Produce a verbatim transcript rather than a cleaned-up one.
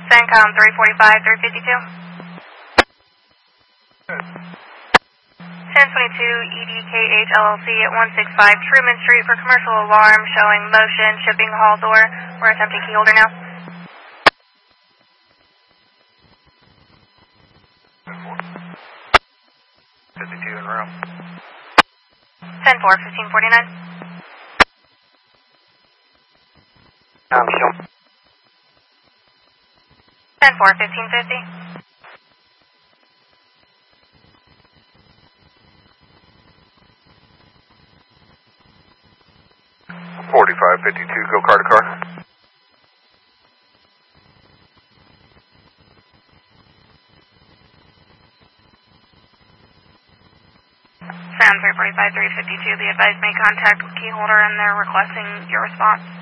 CENTCOM three forty-five, three fifty-two. ten twenty-two E D K H L L C at one sixty-five Truman Street for commercial alarm showing motion, shipping hall door. We're attempting key holder now. fifty-two in room. ten four, fifteen forty-nine. Um, show. ten four, fifteen fifty. forty-five fifty-two, go car to car. Sam three forty-five, three fifty-two, be advised, make contact with key holder and they're requesting your response.